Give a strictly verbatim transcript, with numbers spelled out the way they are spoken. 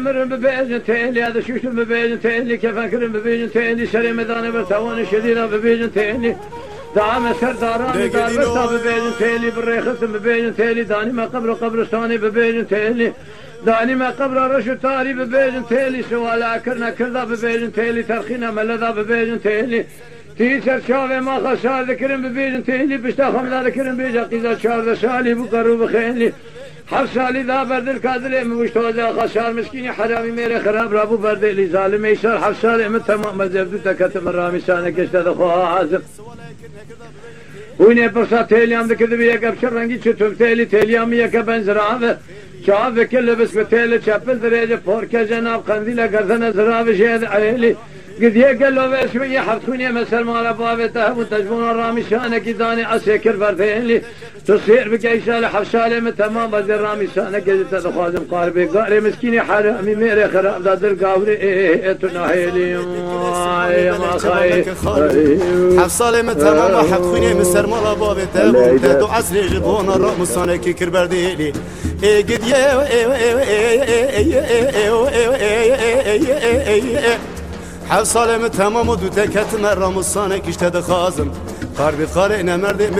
مرن ببيجن تيلي هذا شوشن ببيجن تيلي كيف أكرم ببيجن تيلي شري مداني برتوان شدينا ببيجن تيلي دعم سرداراني دار برتا ببيجن تيلي بالريخت ببيجن تيلي داني ما قبر قبرستاني ببيجن تيلي داني ما قبر رشو تاري ببيجن تيلي سوالا كرنا كردا ببيجن تيلي ترخينا ملدا ببيجن تيلي تيسر شاوه ما خسار ذكرن ببيجن تيلي بشتا خمدا ذكرن بيجا قيزا شار سالي بقرو بخيلي حفصالي ذا برد الكادر مشتوزا خسار مسكيني حرامي ميري خراب رابو برد اللي ظالم يسار حفصالي من تمام مزبدو تكتم الرامي سانك اشتد خوها عازم ويني برصا تيليام ذكر بيك ابشر رنگي چطور تيلي تيليام يك بنزرعه شاف كل بس بتيلي چپل درجه پوركه جناب قنديله گردن زراوه شهد عيلي قد يقل له بس شويه حفتوني مسر مال بابته وتجبون الرامي شانك داني اسكر بردين تصير بكيسال حفصالي من تمام بدر الرامي شانك جت تخازم قاربي قاري مسكيني حرامي ميري خراب دادر قاوري تناهيلي يا ما خاي حفصالي من تمام حفتوني مسر مال بابته وتدو عسري جبون الرامي شانك كر بردين قد ي حفصالي من تمام ودو تكت مرة مصانك اشتد خازم قاربي قارئنا مردي